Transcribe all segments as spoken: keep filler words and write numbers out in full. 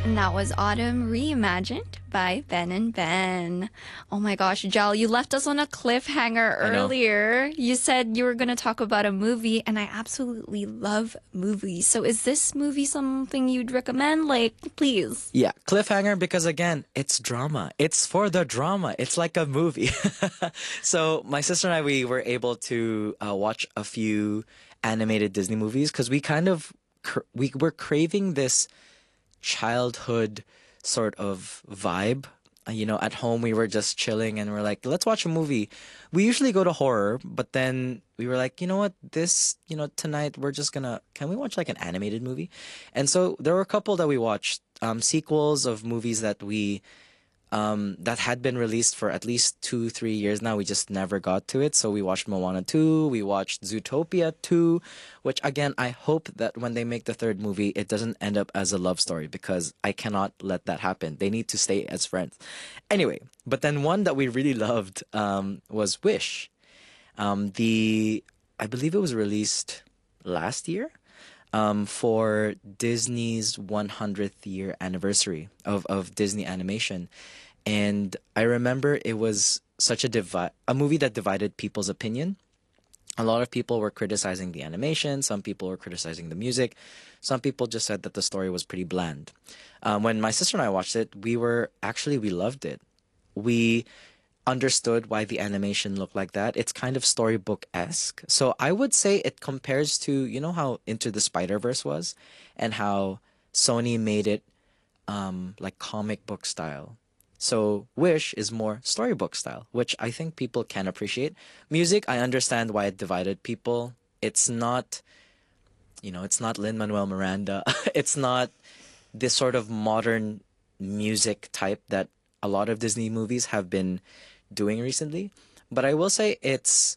And that was Autumn Reimagined by Ben and Ben. Oh my gosh, Jal, you left us on a cliffhanger I know. earlier. You said you were going to talk about a movie, and I absolutely love movies. So is this movie something you'd recommend? Like, please. Yeah, cliffhanger because again, it's drama. It's for the drama. It's like a movie. So my sister and I, we were able to uh, watch a few animated Disney movies because we kind of cr we were craving this childhood sort of vibe. Uh, You know, at home we were just chilling and we're like, let's watch a movie. We usually go to horror, but then we were like, you know what? This, you know, tonight we're just gonna, can we watch like an animated movie? And so there were a couple that we watched, um, sequels of movies that we um, that had been released for at least two, three years now. We just never got to it. So we watched Moana two, we watched Zootopia two, which again, I hope that when they make the third movie, it doesn't end up as a love story because I cannot let that happen. They need to stay as friends. Anyway, but then one that we really loved um, was Wish. Um, the, I believe it was released last year um, for Disney's one hundredth year anniversary of, of Disney animation. And I remember it was such a divi a movie that divided people's opinion. A lot of people were criticizing the animation, some people were criticizing the music, some people just said that the story was pretty bland. Um, when my sister and I watched it, we were actually, we loved it. We understood why the animation looked like that. It's kind of storybook-esque. So I would say it compares to, you know how Into the Spider-Verse was and how Sony made it um, like comic book style. So Wish is more storybook style, which I think people can appreciate. Music, I understand why it divided people. It's not, you know, it's not Lin-Manuel Miranda. It's not this sort of modern music type that a lot of Disney movies have been doing recently. But I will say it's,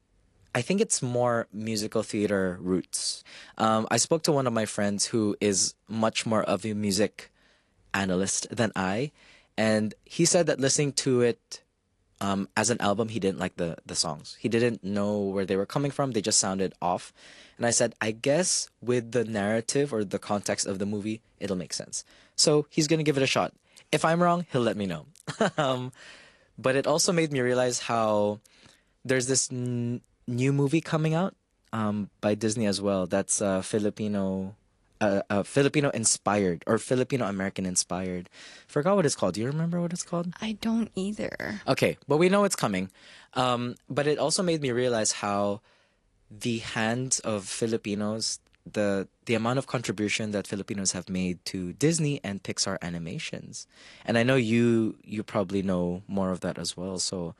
I think it's more musical theater roots. Um, I spoke to one of my friends who is much more of a music analyst than I, and he said that listening to it um, as an album, he didn't like the the songs. He didn't know where they were coming from. They just sounded off. And I said, I guess with the narrative or the context of the movie, it'll make sense. So he's gonna give it a shot. If I'm wrong, he'll let me know. um, but it also made me realize how there's this n new movie coming out um, by Disney as well. That's uh, Filipino, uh, uh, Filipino inspired or Filipino American inspired. Forgot what it's called. Do you remember what it's called? I don't either. Okay, but we know it's coming. Um, but it also made me realize how the hands of Filipinos, the the amount of contribution that Filipinos have made to Disney and Pixar animations. And I know you you probably know more of that as well. So